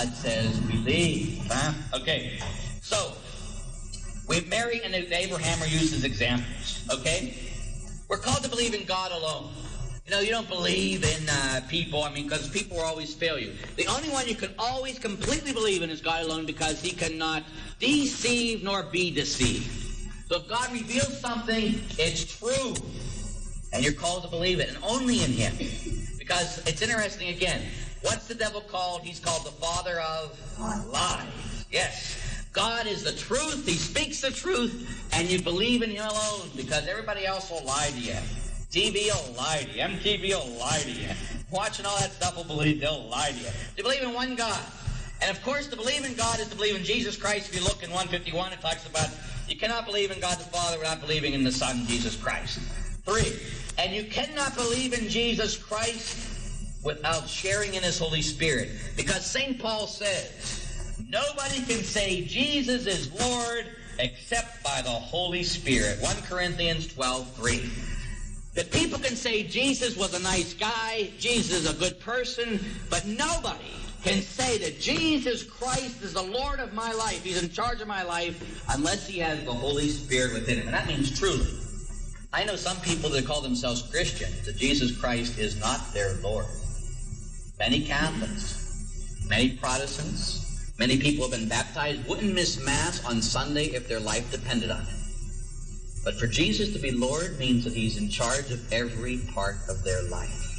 God says believe. Okay, so Mary and Abraham are used as examples, okay? We're called to believe in God alone. You know, you don't believe in people, because people will always fail you. The only one you can always completely believe in is God alone, because he cannot deceive nor be deceived. So if God reveals something, it's true. And you're called to believe it, and only in him. Because it's interesting again. What's the devil called? He's called the father of lies. Yes. God is the truth. He speaks the truth, and you believe in him alone, because everybody else will lie to you. TV will lie to you. MTV will lie to you. Watching all that stuff will believe, they'll lie to you. To believe in one God. And of course, to believe in God is to believe in Jesus Christ. If you look in 151, it talks about you cannot believe in God the Father without believing in the Son, Jesus Christ. 3, and you cannot believe in Jesus Christ without sharing in his Holy Spirit. Because St. Paul says, nobody can say Jesus is Lord except by the Holy Spirit. 1 Corinthians 12:3. That people can say Jesus was a nice guy, Jesus is a good person, but nobody can say that Jesus Christ is the Lord of my life, he's in charge of my life, unless he has the Holy Spirit within him. And that means truly. I know some people that call themselves Christians, that Jesus Christ is not their Lord. Many Catholics, many Protestants, many people have been baptized, wouldn't miss Mass on Sunday if their life depended on it. But for Jesus to be Lord means that he's in charge of every part of their life.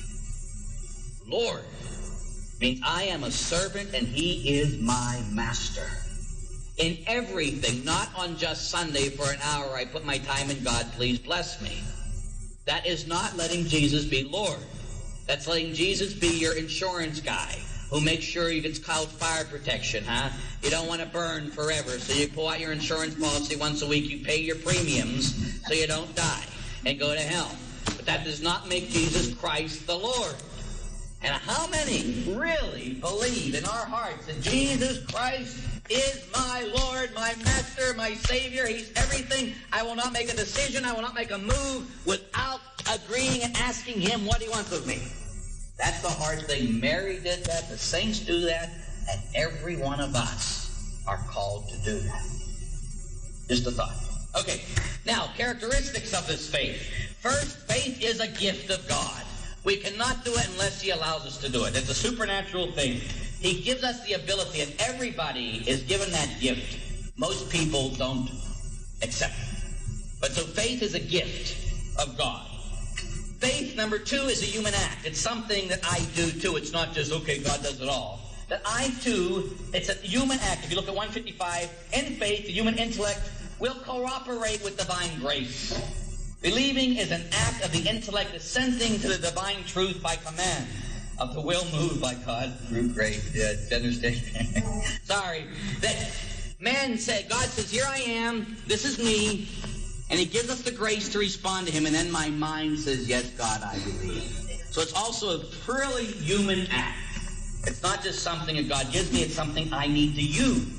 Lord means I am a servant and he is my master. In everything, not on just Sunday for an hour, I put my time in God, please bless me. That is not letting Jesus be Lord. That's letting Jesus be your insurance guy who makes sure you get called fire protection, You don't want to burn forever, so you pull out your insurance policy once a week, you pay your premiums so you don't die and go to hell. But that does not make Jesus Christ the Lord. And how many really believe in our hearts that Jesus Christ is my Lord, my Master, my Savior, he's everything. I will not make a decision, I will not make a move without agreeing and asking him what he wants of me. That's the hard thing. Mary did that, the saints do that, and every one of us are called to do that. Just a thought. Okay, now, characteristics of this faith. First, faith is a gift of God. We cannot do it unless he allows us to do it. It's a supernatural thing. He gives us the ability, and everybody is given that gift. Most people don't accept it. But so faith is a gift of God. Faith, number 2, is a human act. It's something that I do too. It's not just, okay, God does it all. That I too, it's a human act. If you look at 155, in faith, the human intellect will cooperate with divine grace. Believing is an act of the intellect assenting to the divine truth by command of the will moved by God through grace. Yeah, understand? Sorry. That man said, God says, here I am, this is me, and he gives us the grace to respond to him, and then my mind says, yes, God, I believe. So it's also a purely human act. It's not just something that God gives me, it's something I need to use.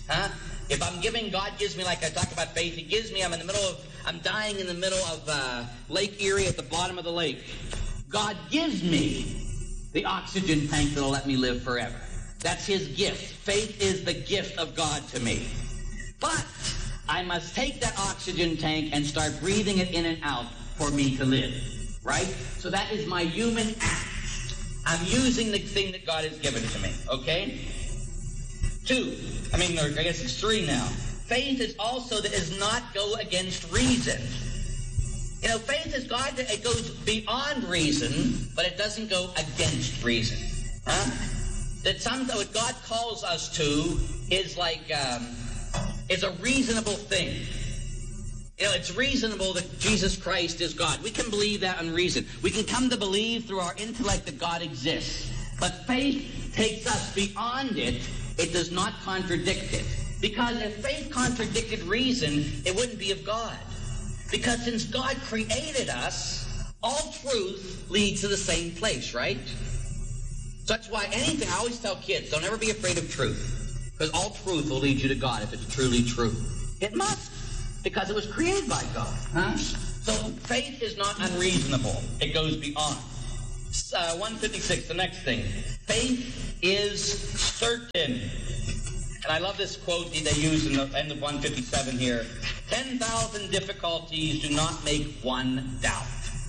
If I'm giving, God gives me, like I talk about faith, he gives me, I'm dying in the middle of Lake Erie at the bottom of the lake. God gives me the oxygen tank that'll let me live forever. That's his gift. Faith is the gift of God to me. But I must take that oxygen tank and start breathing it in and out for me to live. Right? So that is my human act. I'm using the thing that God has given to me. Okay? 3 now. Faith is also that does not go against reason. You know, faith is God, it goes beyond reason, but it doesn't go against reason. That what God calls us to is like, is a reasonable thing. You know, it's reasonable that Jesus Christ is God. We can believe that on reason. We can come to believe through our intellect that God exists. But faith takes us beyond it. It does not contradict it. Because if faith contradicted reason, it wouldn't be of God. Because since God created us, all truth leads to the same place, right? So that's why anything, I always tell kids, don't ever be afraid of truth. Because all truth will lead you to God if it's truly true. It must, because it was created by God. So faith is not unreasonable. It goes beyond. 156, the next thing. Faith is certain. And I love this quote they use in the end of 157 here. 10,000 difficulties do not make one doubt.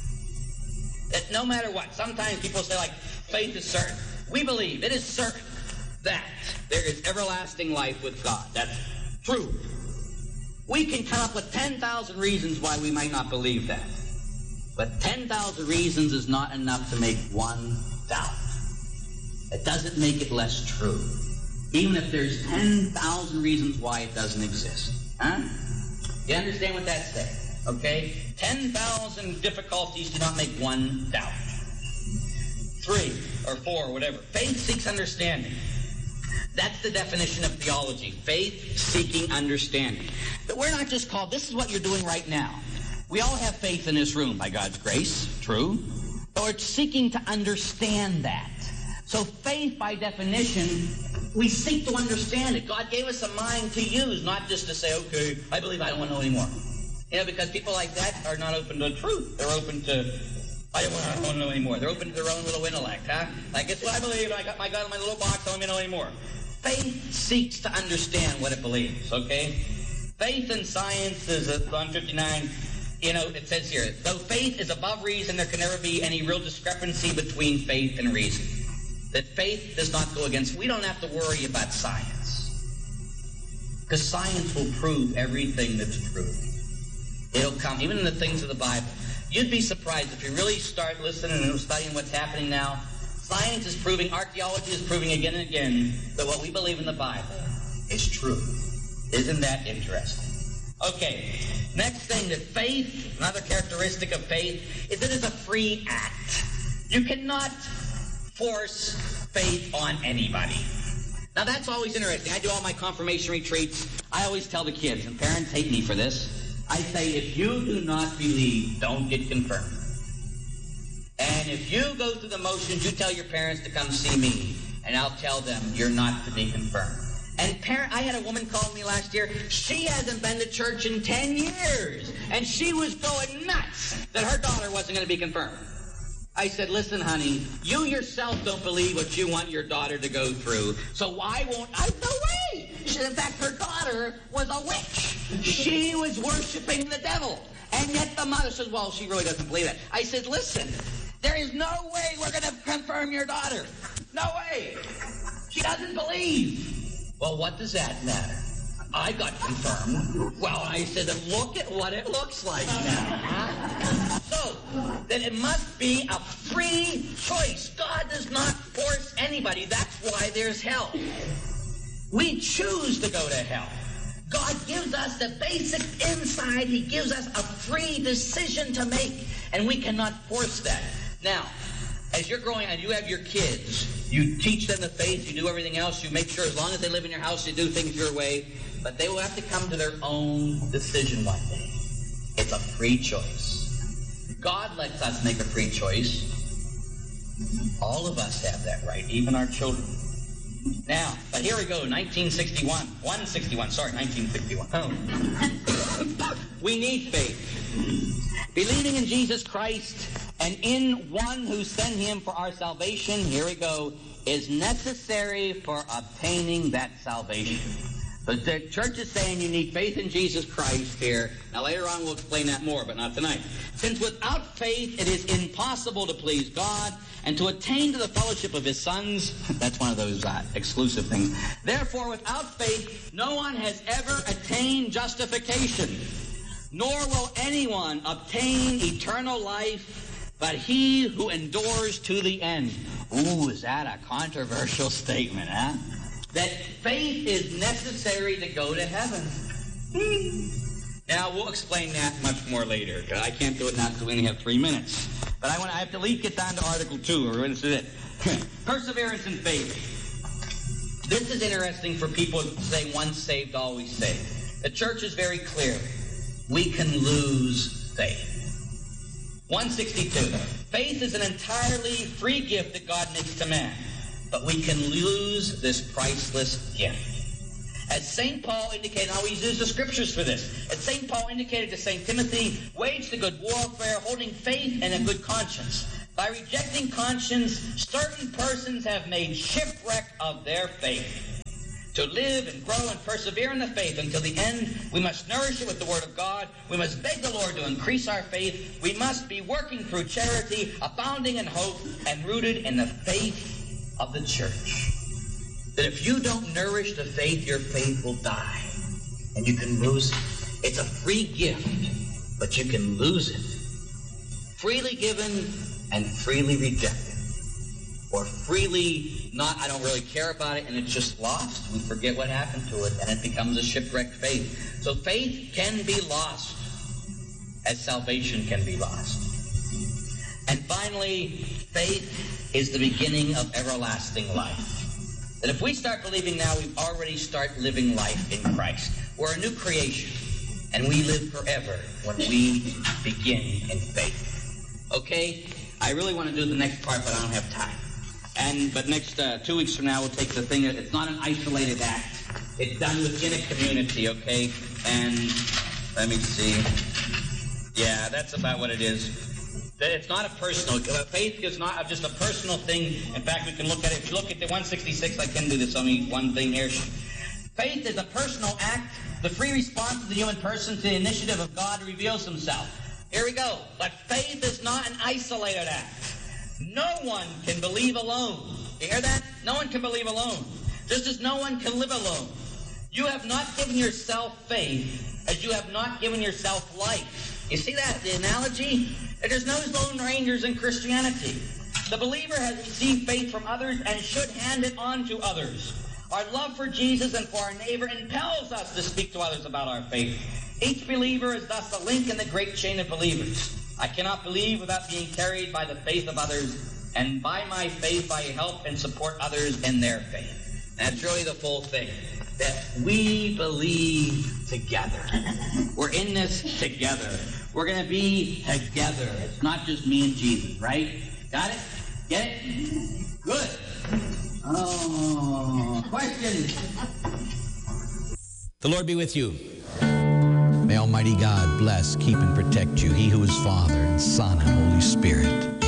That no matter what, sometimes people say, like, faith is certain. We believe it is certain that there is everlasting life with God. That's true. We can come up with 10,000 reasons why we might not believe that. But 10,000 reasons is not enough to make one doubt. It doesn't make it less true. Even if there's 10,000 reasons why it doesn't exist. Huh? You understand what that's saying? Okay? 10,000 difficulties do not make one doubt. 3 or 4 or whatever. Faith seeks understanding. That's the definition of theology. Faith seeking understanding. But we're not just called, this is what you're doing right now. We all have faith in this room by God's grace, true. But we're seeking to understand that. So faith, by definition, we seek to understand it. God gave us a mind to use, not just to say, okay, I believe I don't want to know anymore. You know, because people like that are not open to truth. They're open to, I don't want to know anymore. They're open to their own little intellect, huh? Like, it's what I believe, I got my God in my little box, I don't want to know anymore. Faith seeks to understand what it believes, okay? Faith and science is at 159. You know, it says here, though faith is above reason, there can never be any real discrepancy between faith and reason. That faith does not go against, we don't have to worry about science. Because science will prove everything that's true. It'll come, even in the things of the Bible. You'd be surprised if you really start listening and studying what's happening now. Science is proving, archaeology is proving again and again that what we believe in the Bible is true. Isn't that interesting? Okay, next thing, that faith, another characteristic of faith, is it is a free act. You cannot force faith on anybody. Now that's always interesting. I do all my confirmation retreats. I always tell the kids, and parents hate me for this, I say, if you do not believe, don't get confirmed. And if you go through the motions, you tell your parents to come see me, and I'll tell them you're not to be confirmed. And I had a woman call me last year. She hasn't been to church in 10 years. And she was going nuts that her daughter wasn't going to be confirmed. I said, listen, honey, you yourself don't believe what you want your daughter to go through. So why won't I? No way. She, in fact, her daughter was a witch. She was worshiping the devil. And yet the mother says, well, she really doesn't believe it. I said, listen, there is no way we're going to confirm your daughter. No way. She doesn't believe. Well, what does that matter? I got confirmed. Well, I said, look at what it looks like now. So, then it must be a free choice. God does not force anybody. That's why there's hell. We choose to go to hell. God gives us the basic inside. He gives us a free decision to make, and we cannot force that. Now, as you're growing and you have your kids, you teach them the faith, you do everything else, you make sure as long as they live in your house, you do things your way, but they will have to come to their own decision one day. It's a free choice. God lets us make a free choice. All of us have that right, even our children. Now, but here we go, 1961. Oh. We need faith. Believing in Jesus Christ and in one who sent him for our salvation, here we go, is necessary for obtaining that salvation. But the church is saying you need faith in Jesus Christ here. Now later on we'll explain that more, but not tonight. Since without faith it is impossible to please God and to attain to the fellowship of his sons. That's one of those exclusive things. Therefore, without faith, no one has ever attained justification, nor will anyone obtain eternal life, but he who endures to the end. Ooh, is that a controversial statement, huh? That faith is necessary to go to heaven. Now, we'll explain that much more later, because I can't do it now because we only have 3 minutes. But I have to at least get down to Article 2, or this is it. Perseverance in faith. This is interesting for people to say once saved, always saved. The church is very clear. We can lose faith. 162. Faith is an entirely free gift that God makes to man, but we can lose this priceless gift. As St. Paul indicated, I always use the scriptures for this. As St. Paul indicated to St. Timothy, wage the good warfare, holding faith and a good conscience. By rejecting conscience, certain persons have made shipwreck of their faith. To live and grow and persevere in the faith until the end, we must nourish it with the Word of God. We must beg the Lord to increase our faith. We must be working through charity, abounding in hope, and rooted in the faith of the church. That if you don't nourish the faith, your faith will die. And you can lose it. It's a free gift, but you can lose it. Freely given and freely rejected. Or freely not, I don't really care about it, and it's just lost. We forget what happened to it, and it becomes a shipwrecked faith. So faith can be lost, as salvation can be lost. And finally, faith is the beginning of everlasting life. That if we start believing now, we already start living life in Christ. We're a new creation, and we live forever when we begin in faith. Okay? I really want to do the next part, but I don't have time. But next 2 weeks from now, we'll take the thing. It's not an isolated act. It's done within a community, okay? And let me see. Yeah, that's about what it is. It's not a personal. Faith is not just a personal thing. In fact, we can look at it. If you look at the 166, I can do this. Only one thing here. Faith is a personal act, the free response of the human person to the initiative of God reveals himself. Here we go. But faith is not an isolated act. No one can believe alone. You hear that? No one can believe alone. Just as no one can live alone. You have not given yourself faith as you have not given yourself life. You see that, the analogy? There's no Lone Rangers in Christianity. The believer has received faith from others and should hand it on to others. Our love for Jesus and for our neighbor impels us to speak to others about our faith. Each believer is thus a link in the great chain of believers. I cannot believe without being carried by the faith of others, and by my faith I help and support others in their faith. That's really the full thing, that we believe together. We're in this together. We're going to be together. It's not just me and Jesus, right? Got it? Get it? Good. Oh, questions? The Lord be with you. May Almighty God bless, keep, and protect you, He who is Father and Son and Holy Spirit.